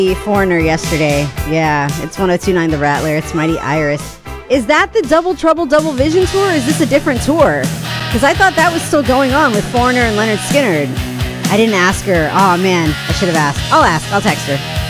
Foreigner yesterday. Yeah, it's 102.9 The Rattler. It's Mighty Iris. Is that the Double Trouble Double Vision tour, or is this a different tour? Because I thought that was still going on with Foreigner and Leonard Skinner. I didn't ask her. Oh, man, I should have asked. I'll ask. I'll text her.